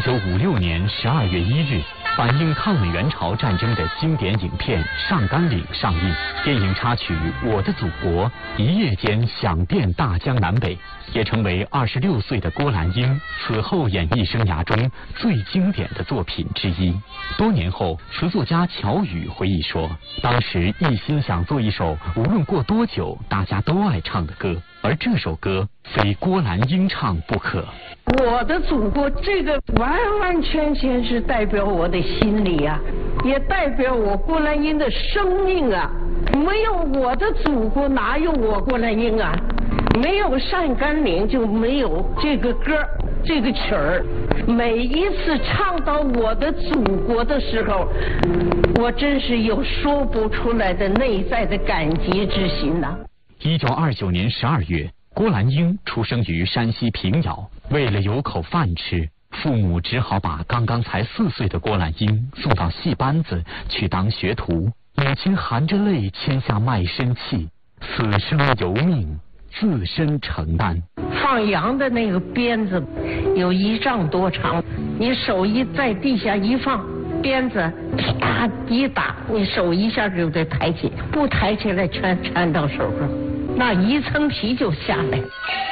1956年12月1日，反映抗美援朝战争的经典影片《上甘岭》上映。电影插曲《我的祖国》一夜间响遍大江南北，也成为26岁的郭兰英此后演艺生涯中最经典的作品之一。多年后，词作家乔羽回忆说，当时一心想做一首无论过多久大家都爱唱的歌，而这首歌非郭兰英唱不可。 我的祖国，这个完完全全是代表我的心理啊，也代表我郭兰英的生命啊。没有我的祖国，哪有我郭兰英啊？没有上甘岭，就没有这个歌，这个曲儿。每一次唱到我的祖国的时候，我真是有说不出来的内在的感激之心呐。 1929年12月，郭兰英出生于山西平遥。为了有口饭吃，父母只好把刚刚才4岁的郭兰英送到戏班子去当学徒。母亲含着泪签下卖身契，死生由命，自身承担。 放羊的那个鞭子有1丈多长，你手一在地下一放，鞭子啪一打，你手一下就得抬起，不抬起来全缠到手上，那一层皮就下来。